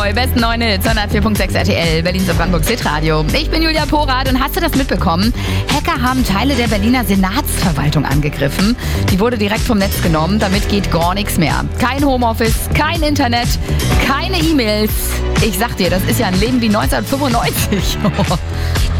Besten 9 Hits, 104.6 RTL, Berlins und Brandenburgs Hitradio. Ich bin Julia Porath und hast du das mitbekommen? Hacker haben Teile der Berliner Senatsverwaltung angegriffen. Die wurde direkt vom Netz genommen, damit geht gar nichts mehr. Kein Homeoffice, kein Internet, keine E-Mails. Ich sag dir, das ist ja ein Leben wie 1995.